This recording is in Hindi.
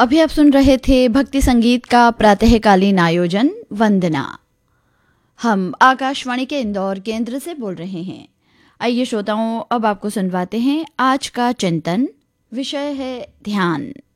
अभी आप सुन रहे थे भक्ति संगीत का प्रातःकालीन आयोजन वंदना। हम आकाशवाणी के इंदौर केंद्र से बोल रहे हैं। आइए श्रोताओं, अब आपको सुनवाते हैं आज का चिंतन। विषय है ध्यान।